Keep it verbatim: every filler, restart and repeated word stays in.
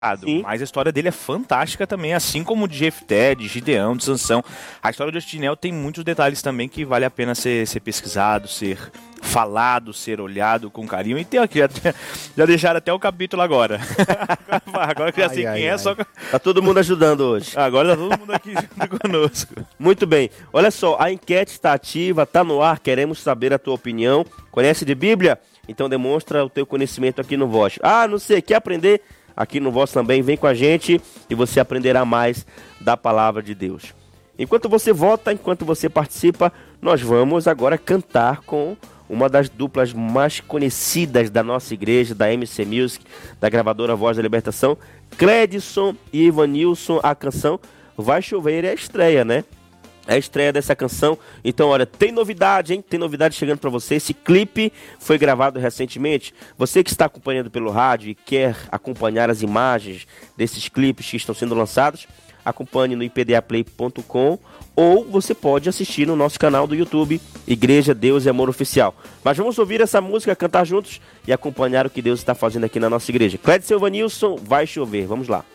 Sim. Mas a história dele é fantástica também, assim como de Jefté, de Gideão, de Sansão. A história de Otiniel tem muitos detalhes também que vale a pena ser, ser pesquisado, ser falado, ser olhado com carinho. E tem aqui, já, já deixaram até o capítulo agora. Agora que já sei ai, quem ai, é, ai. só... Tá todo mundo ajudando hoje. Agora tá todo mundo aqui junto conosco. Muito bem. Olha só, a enquete está ativa, tá no ar, queremos saber a tua opinião. Conhece de Bíblia? Então demonstra o teu conhecimento aqui no Voz. Ah, não sei, quer aprender? Aqui no Voz também, vem com a gente e você aprenderá mais da palavra de Deus. Enquanto você vota, enquanto você participa, nós vamos agora cantar com uma das duplas mais conhecidas da nossa igreja, da M C Music, da gravadora Voz da Libertação, Cledson e Ivanilson. A canção Vai Chover é a estreia, né? É a estreia dessa canção. Então, olha, tem novidade, hein? Tem novidade chegando para você. Esse clipe foi gravado recentemente. Você que está acompanhando pelo rádio e quer acompanhar as imagens desses clipes que estão sendo lançados, acompanhe no i p d a play ponto com ou você pode assistir no nosso canal do YouTube, Igreja Deus e Amor Oficial. Mas vamos ouvir essa música, cantar juntos e acompanhar o que Deus está fazendo aqui na nossa igreja. Clédio Silvanilson, Vai Chover. Vamos lá.